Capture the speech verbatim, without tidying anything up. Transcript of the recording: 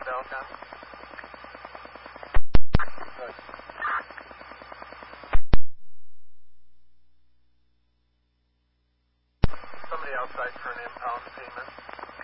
Delcon. Good. Somebody outside for an impound payment.